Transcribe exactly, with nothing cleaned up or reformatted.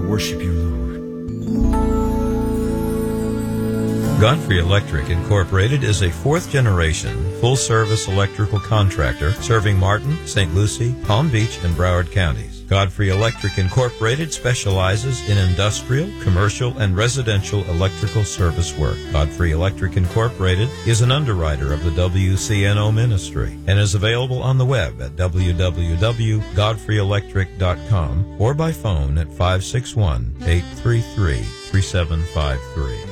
worship you, Lord. Godfrey Electric Incorporated is a fourth-generation, full-service electrical contractor serving Martin, Saint Lucie, Palm Beach, and Broward counties. Godfrey Electric Incorporated specializes in industrial, commercial, and residential electrical service work. Godfrey Electric Incorporated is an underwriter of the W C N O ministry and is available on the web at w w w dot godfrey electric dot com or by phone at five six one, eight three three, three seven five three.